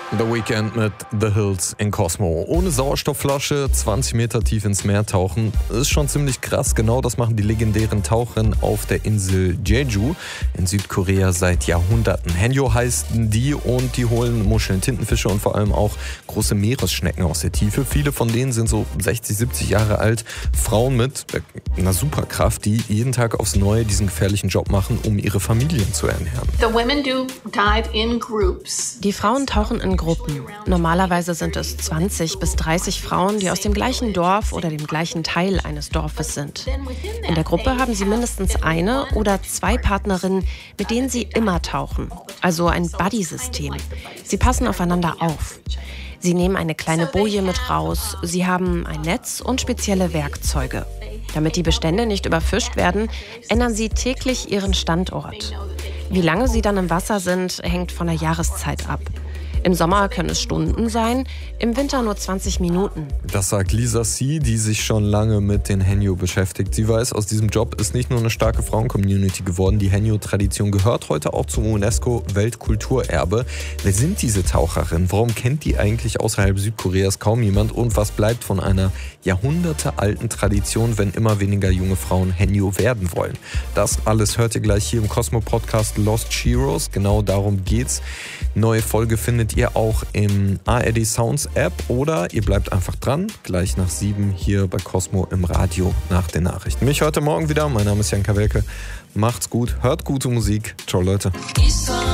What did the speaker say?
The Weeknd mit The Hills in Cosmo. Ohne Sauerstoffflasche 20 Meter tief ins Meer tauchen, ist schon ziemlich krass. Genau das machen die legendären Taucherinnen auf der Insel Jeju in Südkorea seit Jahrhunderten. Haenyeo heißen die und die holen Muscheln, Tintenfische und vor allem auch große Meeresschnecken aus der Tiefe. Viele von denen sind so 60, 70 Jahre alt. Frauen mit einer Superkraft, die jeden Tag aufs Neue diesen gefährlichen Job machen, um ihre Familien zu ernähren. The women do dive in groups. Die Frauen tauchen in Gruppen. Normalerweise sind es 20 bis 30 Frauen, die aus dem gleichen Dorf oder dem gleichen Teil eines Dorfes sind. In der Gruppe haben sie mindestens eine oder zwei Partnerinnen, mit denen sie immer tauchen. Also ein Buddy-System. Sie passen aufeinander auf. Sie nehmen eine kleine Boje mit raus, sie haben ein Netz und spezielle Werkzeuge. Damit die Bestände nicht überfischt werden, ändern sie täglich ihren Standort. Wie lange sie dann im Wasser sind, hängt von der Jahreszeit ab. Im Sommer können es Stunden sein, im Winter nur 20 Minuten. Das sagt Lisa C., die sich schon lange mit den Haenyeo beschäftigt. Sie weiß, aus diesem Job ist nicht nur eine starke Frauen-Community geworden. Die Haenyeo-Tradition gehört heute auch zum UNESCO-Weltkulturerbe. Wer sind diese Taucherinnen? Warum kennt die eigentlich außerhalb Südkoreas kaum jemand? Und was bleibt von einer jahrhundertealten Tradition, wenn immer weniger junge Frauen Haenyeo werden wollen? Das alles hört ihr gleich hier im Cosmo-Podcast Lost Heroes. Genau darum geht's. Neue Folge findet ihr auch im ARD Sounds App oder ihr bleibt einfach dran, gleich nach 7 hier bei Cosmo im Radio nach den Nachrichten. Mich heute Morgen wieder, mein Name ist Jan Kawelke. Macht's gut, hört gute Musik. Ciao Leute.